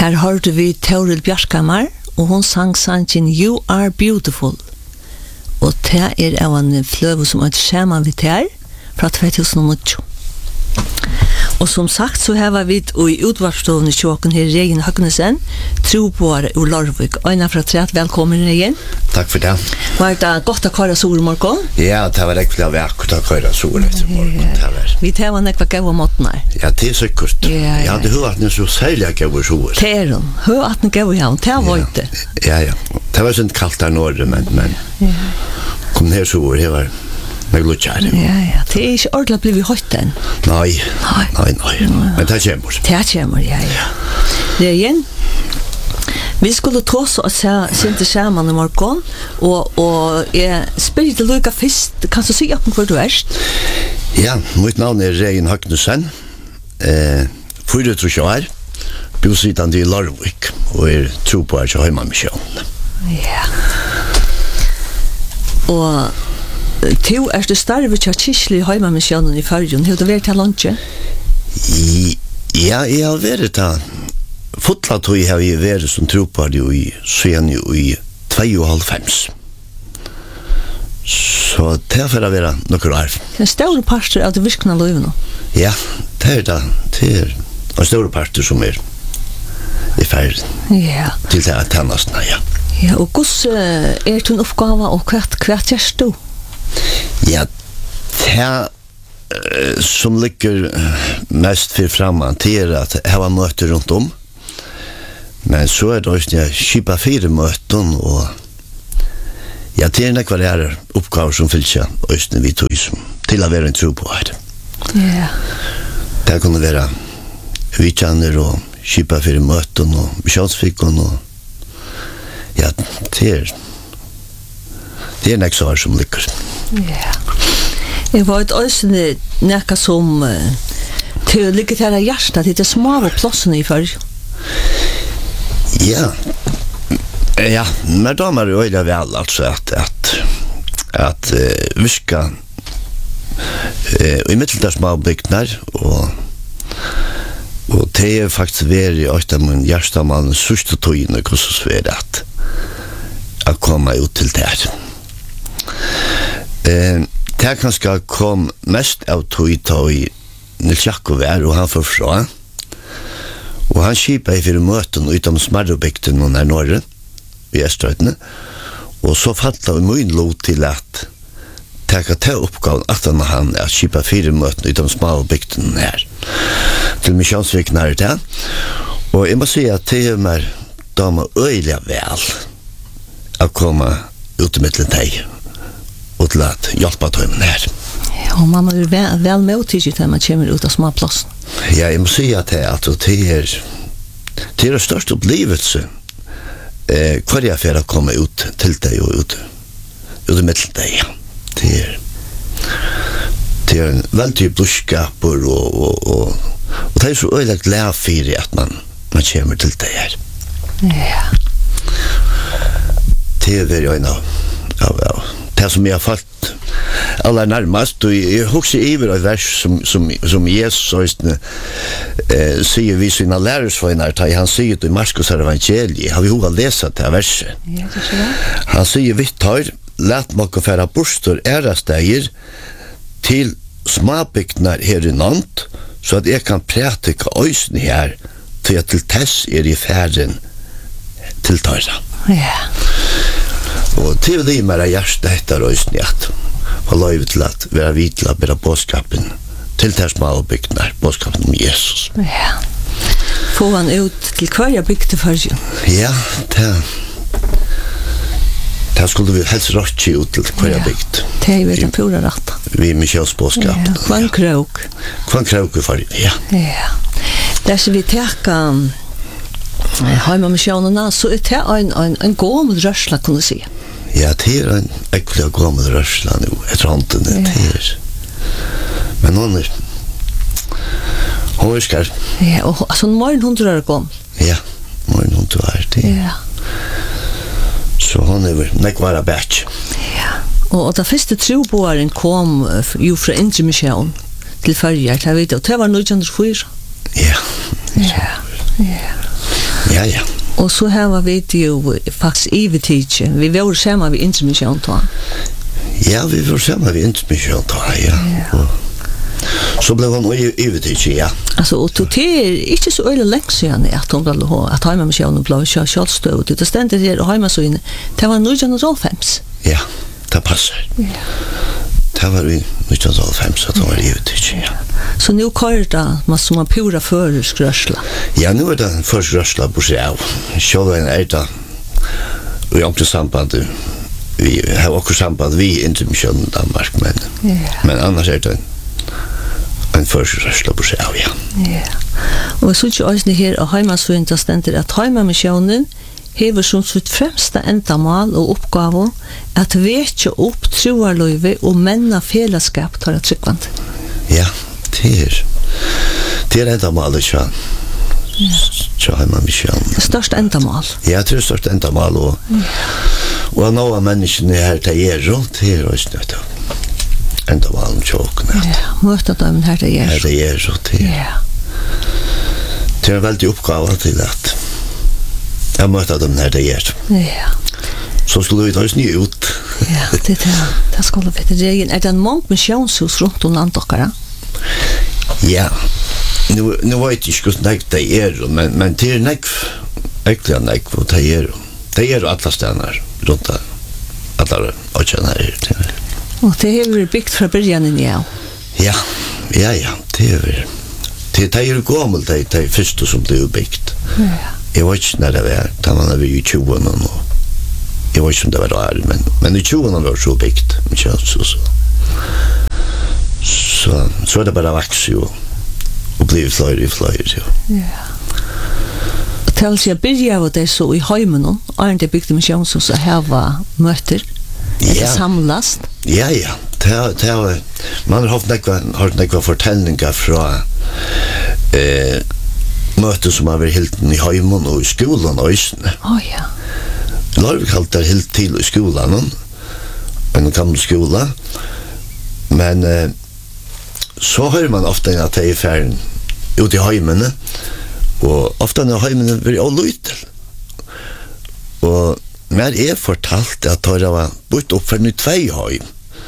Her hørte vi Toril Bjarkamar, og hun sang sangen You Are Beautiful. Og det av en fløve som heter Skjerman vi ter, fra 2008. Og som sagt så har vi i utvartsstoven i kjåken her Regin Høgnesen, troboere ur Larvik. Øyna fra Træt, velkommen Regin. Takk for det. Var det godt å køre sol i morgen? Ja, det var ekkert vekkert å køre sol i morgen. Vi tar var nekva gau måten her. Ja, det sikkert. Jeg hadde hørt den så særlig gau sol. Teron, hørt den gau i havn, det var ikke. Ja. Det var sånn kaldt der nord, men kom her sol, det var med glutjar. Ja. Det ikke ordentlig blivit høyt den. Nei. Men det kommer. Det kommer, ja. Regin, vi skulle ta oss og sinte skjermen i morgen, og jeg spør til Luka først. Kan du si opp hvor du er? Ja, mitt navn er Regin Høgnesen. 24 år, bosittende i Larvik, og tro på at jeg har med misjonen. Ja. Og du det starve til Kisli Heimamisjonen i Førjun. Har du vært til lunsje? Ja, jeg har vært til fotla tog har jeg vært som tropar i Sven i 92. Så det er for å være noe arv. Det er store parter av det virkende løyvene. Ja, det er det. Det er en store parter som er ferdig til det tennast, ja. Ja, og hvordan er din oppgave, og hva gjør du? Ja, det som ligger mest for framme til at jeg har møter rundt om, men så det også jeg kjipa 4 møten, og ja, det er hva det er oppgaver som fyller seg Øysten vi tog som til å være en tro på her. Ja. Det kunne være vi kjenner og kjipa 4 møten og misjonsfikken og ja, det er nek svar som lykker. Ja. Jeg var et øyne nekka som til å lykke til hjertet til det små plassene i før. Ja, men da er det øyne vel altså at viska i mittel små bygdene og det er faktisk vært i øyne min hjertemannens sørste togene hvordan så er det at komme ut til det her. Det kanskje kom mest av tog i Nils Jakob og han forfra. Og han kjipa i 4 møten utom Smarrobygden og nær Norge i Østrøytene. Og så fattet vi mye lov til at teka til oppgaven at han kjipa 4 møten utom Smarrobygden nær til Misjonsvik nær til. Og jeg må si at det er mer damer øyelig vel å komme ut i middelen deg og til at hjelpe tøymen her. Ja, og man er vel med å tidsi til man kommer ut av små plassen. Ja, jeg må si at det er det største opplevelse hver jeg for å komme ut til deg og ut i middelen deg. Det er en veldig blodskap og det er så øyelig glad for at man kommer til deg her. Ja. Det er veldig øyne av det som jeg har fått aller nærmest, og jeg husker iver et vers som Jesus sier vi sine lærersvøyner, han sier i Markus evangeliet, har vi hva lesa det verset? Ja, det er det. Han sier vittar, let mokke færa bostor ærasteier til småbygdnar her i Nant, så at jeg kan prætika øysen her, til at til tess er i færen til tøyra. Ja. Og til det mer hjertet etter øysen i at og løyve til at være vidt til å bære bådskapen til de små bygdene, bådskapen om Jesus. Ja. Få han ut til hver bygd først? Ja, det skulle vi helst rått ut til hver bygd. Det er jo den pura rett. Vi med kjøsbådskapen. Ja, kvann krok. Kvann krok i først, ja. Ja. Det som vi teker Heimamisjonene, så er det en gammel rørsla, kan du si. Ja, det er en ekkelig gammel rørsla nå, etter hånden, det er. Men hun husker. Ja, og altså, more enn 100 år gammel. Ja, more enn 100 år, det. Ja. Så hun nekvar bætj. Ja, og da første troboeren kom jo fra Indre Misjon til Førjar, det var 1904. Ja. Ja. Ja, ja. Og så her var vi jo faktisk ivetidje. Vi var sammen ved intermission da. Ja, vi var sammen ved intermission da, ja. Så blev han ivetidje, ja. Altså, og det er ikke så øyelig lenge siden at hun ble at heimemissionen ble kjølstøv. Det stendte der heimemisjonen. Det var 1995. Ja, det passer. Ja. Det var i 1995 at han var ivetidje, ja. Så nu kører det man som er pura føreskrøsla? Ja, nu det en føreskrøsla på seg av. Selv det vi har ikke samband, vi har også samband vi intermissionen i Danmark, men annars det en føreskrøsla på seg av, ja. Ja. Og så ikke også her av heimasøyen til stender at heimamisjonen hever som sitt fremste endamål og oppgave at vekje opp troarløyve og menna fellesskap tar et tryggvand. Ja, det endamålet tja heimamisjonen. Det største endamål. Ja, det største endamål og nå av menneskene her til det også nødt endamålen tjåkene. Ja, møte dem her til Her til det veldig oppgave til at jeg møtte dem her til Ja. Så skulle vi ta oss nye ut. Ja, det skulle vi til regen. Er det en måned misjonshus rundt om landet dere? Ja, nu vet jeg ikke hvordan det men det nekv, egentlig nekv, og det alle stener rundt alle åkjene her. Og det har vært bygd fra begynnelsen, ja. Ja, det er gammel, det er første som det er bygd. Ja. Jeg vet ikke når det var, da man er i 20-årene nå. Jeg vet ikke om det var der, men i 20-årene var det så bygd, så det bare vokser jo, og blir flere, jo. Ja. Og til å si at bygge av det så i heimen, og det bygde misjonshus og her var møter, Ja. samlast. Ja. Man har haft nekva fortellingar fra møter som har vært hilden i heimen og i skolan og isne. Ja. Larvik halt er hilt til i skolan, en gammel skola, men så hører man ofte at det er ferden ut i heimene, og ofte når heimene blir all ut. Og mer er fortalt at det var bort opp for 2 heim,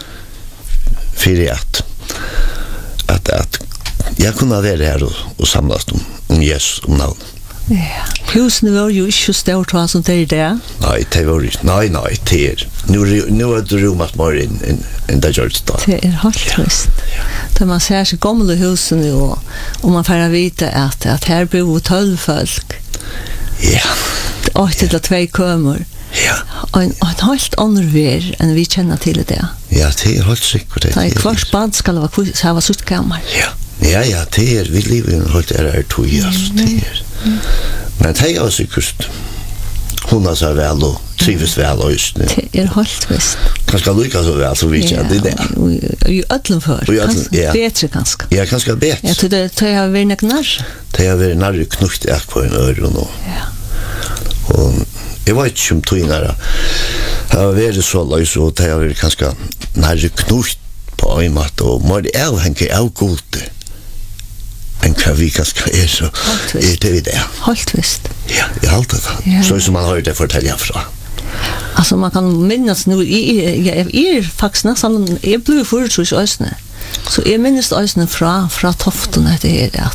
at jeg kunne være her og samles om Jesus, om navn. Ja. Husene var jo ikke stort som det er det. Nei, det var ikke. Nei, det er. Nå er det rommet mer enn det gjør det da. Det er helt visst. Da man ser seg gamle husene og man får vite at her bor 12 folk. Ja. 8 til 2 kømer. Ja. Og en helt annen vær enn vi kjenner til det. Ja, det er helt sikkert. Det er hver spad skal ha sutt kammer. Ja, det er. Vi lever i en helt tog, det er. Men det er sikkert. Hun har seg vel og trives vel og just nu. Det er helt visst. Kanskje lykke så vel, så vi kjenner det. I ødlen før. Bedre kanskje. Ja, kanskje bedre. Jeg tror det har vært nek nær. Det har vært nær knukt på en øre nå. Ja. Og jeg vet ikke om tøynere har vært så løs, og det har vært kanskje nær knukt på en måte, og må det avhengig av gode. Men hva vi kanskje så er det vi det. Helt visst. Ja, jeg halte det. Ja. Så som man har det fortelle fra. Altså man kan minnes nu, jeg faktisk nesten, jeg ble forutsatt i øsene, så jeg minnes øsene fra toftene det her,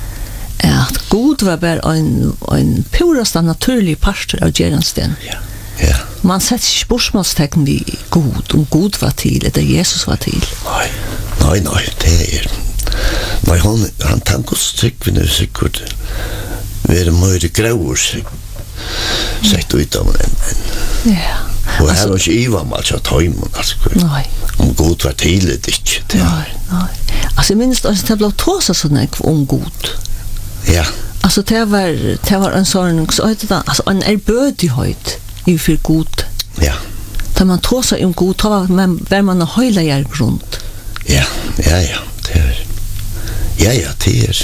at God var bare en pureste naturlig parter av Gjeransten. Ja. Man setter ikke spørsmålstegn ved God, om God var til, eller Jesus var til. Nei, det er. Nei, han tanker strikk vi nu sikkert være mer grauer sett ut av en. Ja. Og her var ikke Iva mal til å ta imen, Nei. Om God var til det ikke. Nei. Altså, jeg minnes at det ble tåset sånn om God. Ja. Altså, det var en sånn, altså, en erbødighet i for God. Ja. Da man tåset om God, da var man å høyla jeg rundt. Ja, det er. Ja, det er.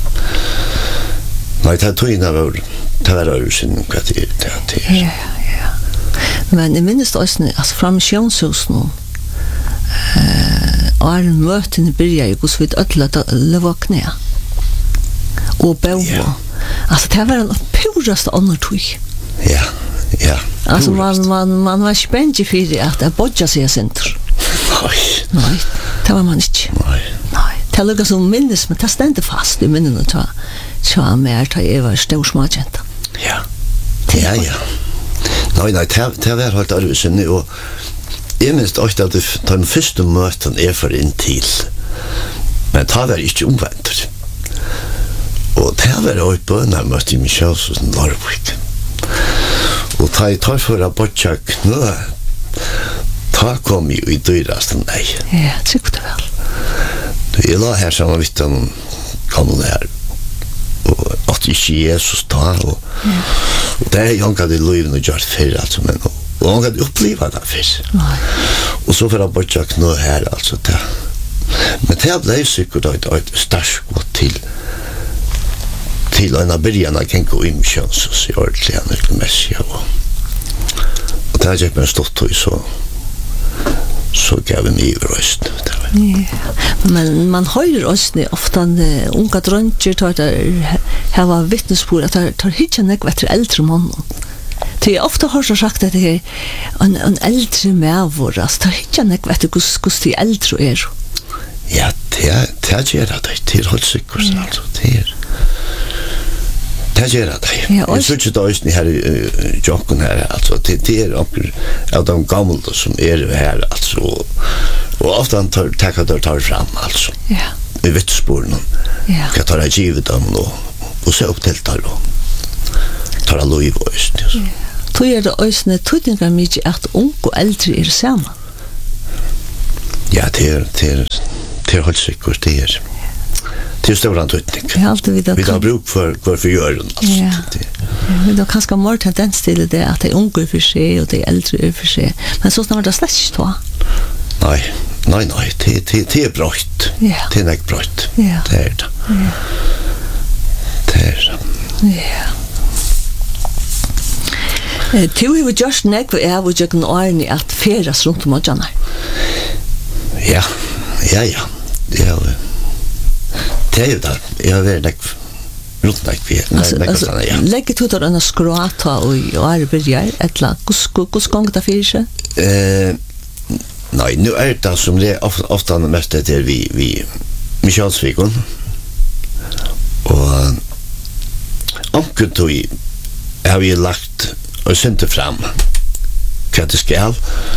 Nei, det er tøyene det var øyne hva det er. Ja. Men jeg minnes det også, altså fra misjonshus nå, møtene byrja i hos vidt ødela leva knæ og bøva. Alltså det var en purast annortog. Ja, ja. Alltså man var spänd för det att bodja sig center. Nej, det var man inte. Nej. Det lukar som minnes, men det stände fast i minnen att ta mer ta Eva storsmagenta. Ja. Ja, ja. Nej, det var helt arvisen nu och jeg minst også at den første møten for inn til, men det var ikke omvendt. Og det var også bønner møte i Michels og Norvik. Og da jeg tar for å bortja knø, da kom jeg i døyrasten nei. Ja, trykker det vel. Jeg la her sammen vidt han kom her, og at ikke Jesus da, og det er jo ikke det livet og gjort før, altså, men og han kan uppleva det først. Og så får han bortja knø her, altså, det. Men det ble sikkert et starskott til en av byrjan av genko i Misjonsens i ordentlig nøkkelmessig, og det har jeg ikke stått i så gav vi mye i røsten. Men man høyrer også ofte unga drøntjer tar hava vittnesbord at tar hitja nekva etter eldre mannen. Det är ofta har jag sagt att det är en äldre människa, alltså tar hitja nekva etter hos de äldre är. Ja, det gör det är helt sikkert, alltså, det gör det. Jag syns det också här i jocken här, alltså, det är av de gamla som är här, alltså, och ofta tar fram, alltså, i vittsporen, jag tar ett givet dem och så upp till det då. Tar alla i voice. Då är det ösne tutningar mycket att ung och äldre är samma. Ja, det är helt sikkert det är. Det är stora tutning. Vi har bruk för gören. Ja. Men då kanske mer tendens till det att det är unga för sig och det är äldre för sig. Men så snart det släcks då. Nej, det är brott. Det är inte brott. Det är det. Det är det. Ja. Du har just nekva av og jøkken årene at feras rundt om ådjanar. Ja. Det er jo det. Jeg har vært nekva rundt nekva. Legger du der enn skråta og arbeider, etla, hos gong det fyrir seg? Nei, nu er det som det ofte mest etter vi Misjonsvikon. Og omkring tog har vi lagt og sendte fram hva det skal.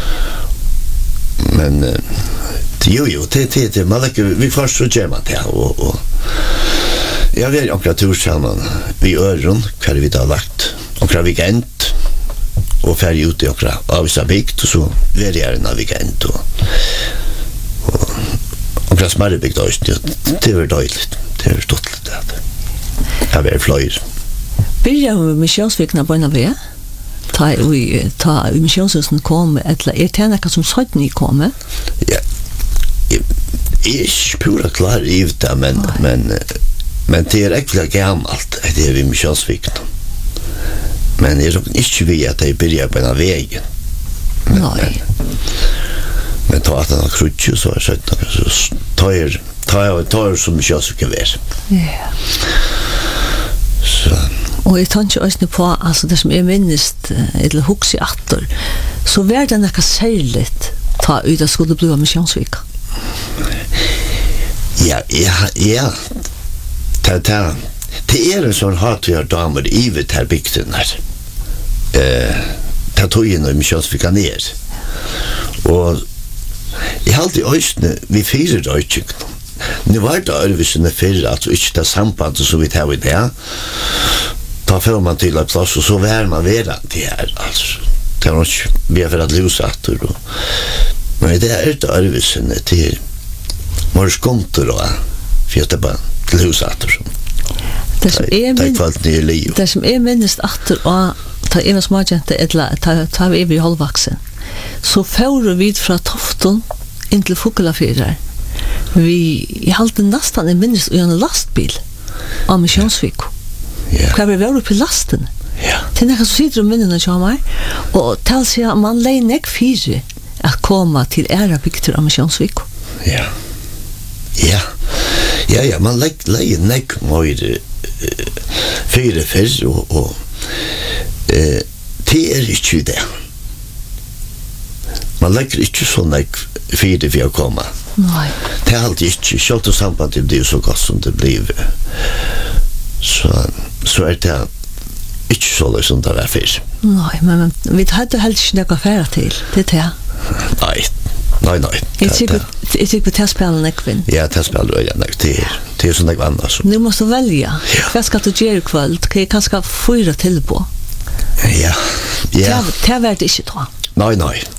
Men det man ikke, vi først så gjør man det, og jeg vet akkurat tur sammen vi øren hva vi da har lagt akkurat weekend og ferdig ut i akkurat avvisa bygd, og så er det en weekend og akkurat smarre bygd også, det var døylig, det var stått litt jeg var fløyr. Byrja med Misjonsvikna på en av det? Ta Misjonshusen kom, eller det nekka som sånn kom? Ja, jeg er ikke pura klar i det, men det er ekkert gammalt, det er vi Misjonsvikna. Men jeg er ikke vi at jeg byrja på en av vegen. Men ta at han har krutje, så har jeg sett noe, så tar som Misjonsvikna vær. Ja. Så og jeg tar ikke også på, altså det som jeg minnest, eller hos i atter, så var det nekka særligt ta ut at skulle bli av Misjonsvika. Ja. Det er en sånn hatvigar damer i vet her bygden her. Det tog inn og Misjonsvika ned. Og jeg halte i øysene, vi fyrer det ikke. Nu var det øyvisene fyrir, altså ikke det sambandet som vi tar i det. Da får man til et plass, og så var man verant her, altså. Det er nok vi har vært lusatter, men det er det øyvisene til morskonter og fjetteband til lusatter. Det som er minnest atter og ta en småkjente, ta vi i halvvaksen, så får vi fra Tofton inn til Fuglafyrer. Jeg halte nesten en minnest og en lastbil av Misjonsvik. Hva vi var oppe i lasten. Det er nekka som sitter om minnene til meg, og til å si at man leier nek fire at komme til æra bygter av Misjonsvik. Ja, man leier nek mer fyra fyr och det är inte det. Man lägger inte så mycket fyra för att komma. Nej. Det är alltid inte. Kjalt och samband det blir så gott som det blir. Så är det inte så liksom det var fyr. Nej, men vi hade helst inte något färre till. Det är det. Nej. Jag tycker på testspelen ekvinn. Ja, testspelen är ja, det är sånt där annat så. Nu måste du välja. Vad ska du göra ikväll? Kan jag kanske fyra till på? Ja. Det är värt inte tror. Nej.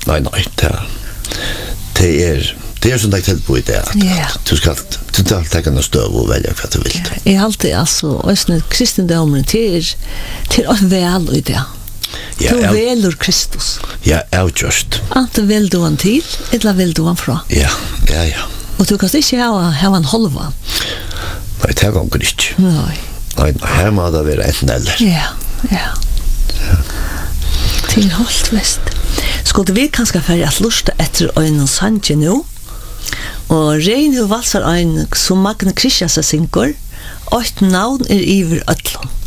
Det är sånt där till på det. Ja. Du ska ta en stöv och välja vad du vill. Jag har alltid alltså kristendomen till väl i det. Du väljer Kristus. Ja, just. Antingen vill du han till eller vill du han fra. Ja. Och du kan inte ha en halva. Nej, det går inte. Nej, här må det vara ett eller. Ja. Till helt vest. Skulle vi kanske färja att lusta efter en sanje nu. Och rein hur valsar en som Magne Kristiansen synkor. Och navn är iver ötlån.